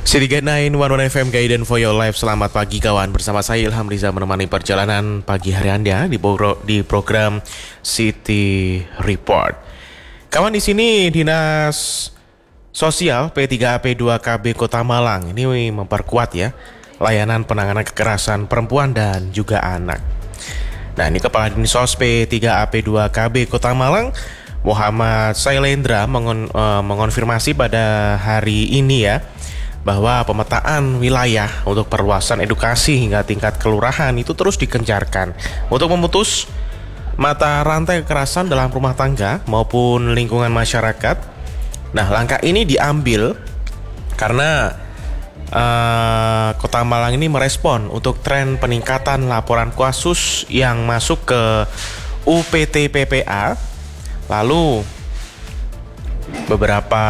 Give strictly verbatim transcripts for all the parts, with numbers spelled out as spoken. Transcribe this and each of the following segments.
City Get sembilan satu satu F M Guidance for Your Life. Selamat pagi kawan, bersama saya Ilham Riza menemani perjalanan pagi hari Anda di, pro- di program City Report. Kawan, di sini Dinas Sosial P tiga A P dua K B Kota Malang ini memperkuat ya layanan penanganan kekerasan perempuan dan juga anak. Nah, ini Kepala Dinsos P tiga A P dua K B Kota Malang Muhammad Sailendra mengon, uh, mengonfirmasi pada hari ini ya bahwa pemetaan wilayah untuk perluasan edukasi hingga tingkat kelurahan itu terus dikencarkan untuk memutus mata rantai kekerasan dalam rumah tangga maupun lingkungan masyarakat. Nah, langkah ini diambil karena uh, Kota Malang ini merespon untuk tren peningkatan laporan kasus yang masuk ke U P T P P A. Lalu beberapa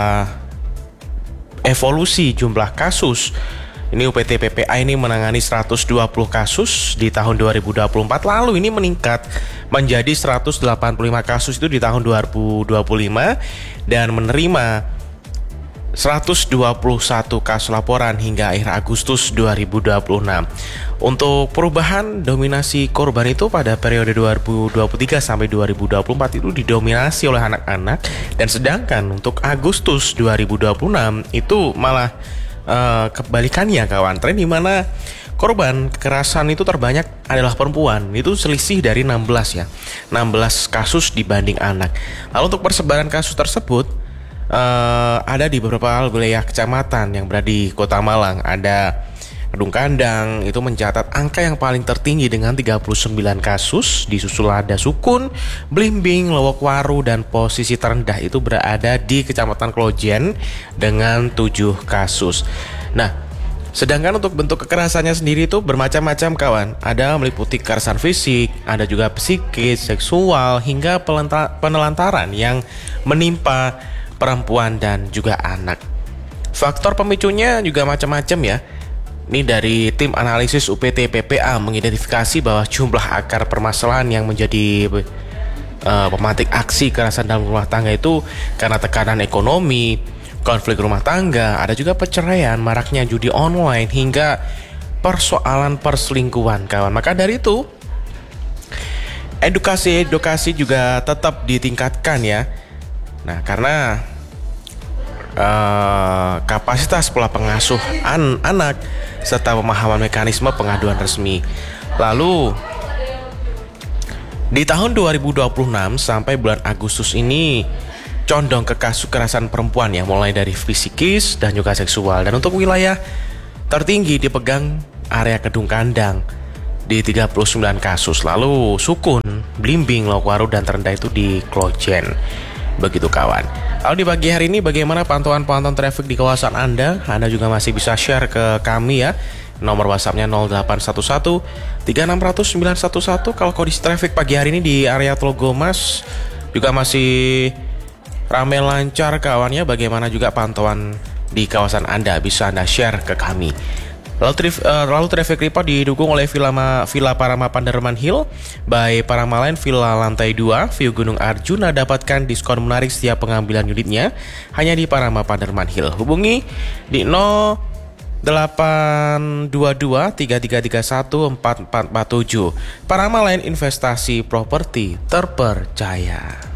evolusi jumlah kasus. Ini U P T P P A ini menangani seratus dua puluh kasus di tahun dua ribu dua puluh empat, lalu ini meningkat menjadi seratus delapan puluh lima kasus itu di tahun dua ribu dua puluh lima dan menerima seratus dua puluh satu kasus laporan hingga akhir Agustus dua ribu dua puluh enam. Untuk perubahan dominasi korban itu pada periode dua ribu dua puluh tiga sampai dua ribu dua puluh empat itu didominasi oleh anak-anak, dan sedangkan untuk Agustus dua ribu dua puluh enam itu malah uh, kebalikannya kawan, tren di mana korban kekerasan itu terbanyak adalah perempuan. Itu selisih dari enam belas ya. enam belas kasus dibanding anak. Lalu untuk persebaran kasus tersebut uh, ada di beberapa wilayah kecamatan yang berada di Kota Malang. Ada Kedung Kandang itu mencatat angka yang paling tertinggi dengan tiga puluh sembilan kasus, disusul ada Sukun, Blimbing, Lowokwaru, dan posisi terendah itu berada di Kecamatan Klojen dengan tujuh kasus. Nah, sedangkan untuk bentuk kekerasannya sendiri itu bermacam-macam kawan. Ada meliputi kekerasan fisik, ada juga psikis, seksual, hingga pelenta- penelantaran yang menimpa perempuan dan juga anak. Faktor pemicunya juga macam-macam ya. Ini dari tim analisis U P T P P A mengidentifikasi bahwa jumlah akar permasalahan yang menjadi uh, pematik aksi kekerasan dalam rumah tangga itu karena tekanan ekonomi, konflik rumah tangga, ada juga perceraian, maraknya judi online, hingga persoalan perselingkuhan kawan. Maka dari itu edukasi-edukasi juga tetap ditingkatkan ya. Nah, karena uh, kapasitas pola pengasuh an- anak serta pemahaman mekanisme pengaduan resmi. Lalu di tahun dua ribu dua puluh enam sampai bulan Agustus ini condong ke kasus kekerasan perempuan ya, mulai dari fisikis dan juga seksual. Dan untuk wilayah tertinggi dipegang area Kedung Kandang di tiga puluh sembilan kasus. Lalu Sukun, Blimbing, Lowokwaru, dan terendah itu di Klojen. Begitu kawan. Lalu di pagi hari ini bagaimana pantauan-pantauan traffic di kawasan Anda? Anda juga masih bisa share ke kami ya. Nomor WhatsApp-nya nol delapan satu satu tiga enam nol nol sembilan satu satu. Kalau kondisi traffic pagi hari ini di area Tlogomas juga masih ramai lancar kawannya. Bagaimana juga pantauan di kawasan Anda? Bisa Anda share ke kami. Lalu, trif, uh, lalu traffic report didukung oleh Villa, Ma, Villa Parama Panderman Hill by Parama Line Villa lantai dua View Gunung Arjuna. Dapatkan diskon menarik setiap pengambilan unitnya hanya di Parama Panderman Hill. Hubungi di nol delapan dua dua tiga tiga tiga satu empat empat empat tujuh. Parama Line, investasi properti terpercaya.